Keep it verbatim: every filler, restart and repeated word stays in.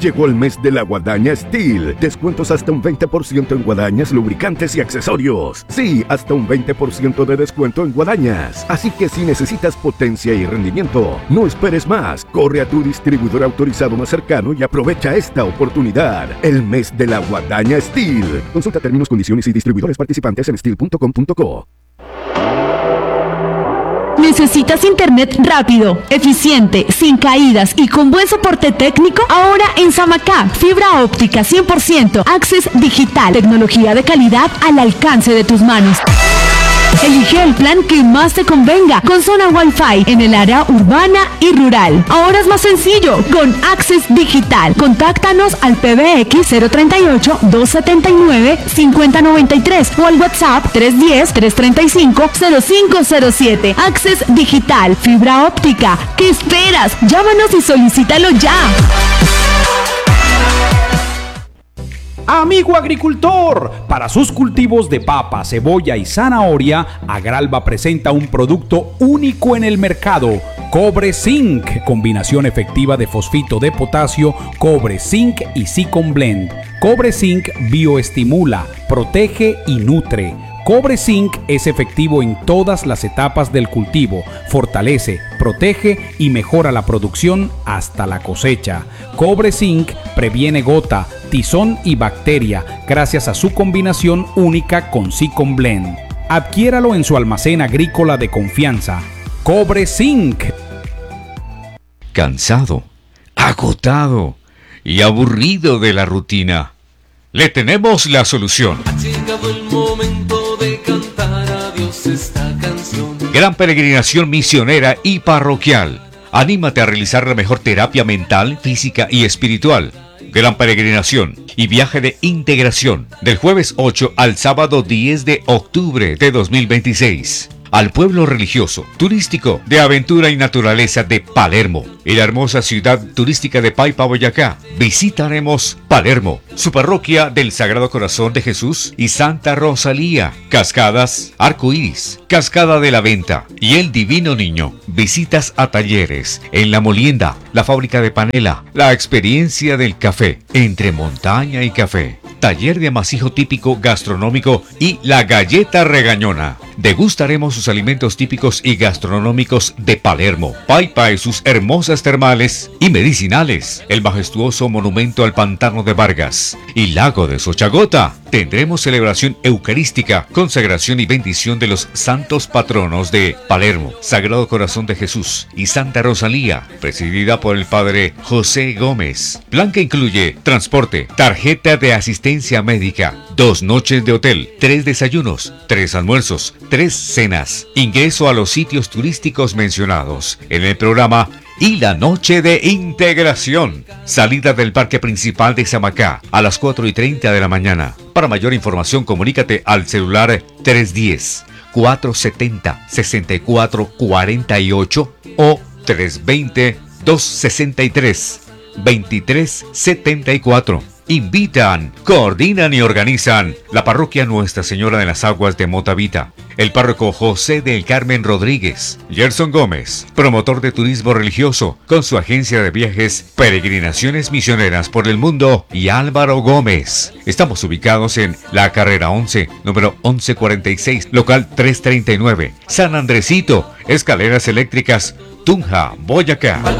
Llegó el mes de la Guadaña Steel. Descuentos hasta un veinte por ciento en guadañas, lubricantes y accesorios. Sí, hasta un veinte por ciento de descuento en guadañas. Así que si necesitas potencia y rendimiento, no esperes más. Corre a tu distribuidor autorizado más cercano y aprovecha esta oportunidad. El mes de la Guadaña Steel. Consulta términos, condiciones y distribuidores participantes en steel punto com punto co. ¿Necesitas internet rápido, eficiente, sin caídas y con buen soporte técnico? Ahora en Samacá, fibra óptica cien por ciento, Access Digital, tecnología de calidad al alcance de tus manos. Elige el plan que más te convenga, con zona Wi-Fi en el área urbana y rural. Ahora es más sencillo, con Access Digital. Contáctanos al P B X cero treinta y ocho, doscientos setenta y nueve, cincuenta noventa y tres o al WhatsApp tres uno cero, tres treinta y cinco, cero cinco cero siete. Access Digital, fibra óptica. ¿Qué esperas? Llámanos y solicítalo ya. Amigo agricultor, para sus cultivos de papa, cebolla y zanahoria, Agralba presenta un producto único en el mercado, Cobre Zinc, combinación efectiva de fosfito de potasio, cobre, zinc y Zicon Blend. Cobre Zinc bioestimula, protege y nutre. Cobre Zinc es efectivo en todas las etapas del cultivo, fortalece, protege y mejora la producción hasta la cosecha. Cobre Zinc previene gota, tizón y bacteria gracias a su combinación única con Zicon Blend. Adquiéralo en su almacén agrícola de confianza. Cobre Zinc. Cansado, agotado y aburrido de la rutina. Le tenemos la solución. Ha llegado el momento de cantar a Dios esta canción. Gran peregrinación misionera y parroquial. Anímate a realizar la mejor terapia mental, física y espiritual. Gran peregrinación y viaje de integración del jueves ocho al sábado diez de octubre de dos mil veintiséis. Al pueblo religioso, turístico, de aventura y naturaleza de Palermo y la hermosa ciudad turística de Paipa, Boyacá. Visitaremos Palermo, su parroquia del Sagrado Corazón de Jesús y Santa Rosalía, Cascadas, Arco Iris, Cascada de la Venta y el Divino Niño. Visitas a talleres en La Molienda, la fábrica de panela, la experiencia del café, entre montaña y café. Taller de amasijo típico gastronómico y la galleta regañona. Degustaremos sus alimentos típicos y gastronómicos de Palermo, Paipa y sus hermosas termales y medicinales, el majestuoso monumento al pantano de Vargas y lago de Xochagota. Tendremos celebración eucarística, consagración y bendición de los santos patronos de Palermo, Sagrado Corazón de Jesús y Santa Rosalía, presidida por el padre José Gómez. Plan que incluye transporte, tarjeta de asistencia médica, dos noches de hotel, tres desayunos, tres almuerzos, tres cenas, ingreso a los sitios turísticos mencionados en el programa y la noche de integración. Salida del parque principal de Samacá a las cuatro y treinta de la mañana. Para mayor información comunícate al celular tres uno cero, cuatro siete cero, seis cuatro cuatro ocho o tres dos cero, dos seis tres, dos tres siete cuatro. Invitan, coordinan y organizan la parroquia Nuestra Señora de las Aguas de Motavita, el párroco José del Carmen Rodríguez, Gerson Gómez, promotor de turismo religioso con su agencia de viajes Peregrinaciones Misioneras por el Mundo, y Álvaro Gómez. Estamos ubicados en la carrera once, número once cuarenta y seis, local trescientos treinta y nueve, San Andresito, Escaleras Eléctricas, Tunja, Boyacá.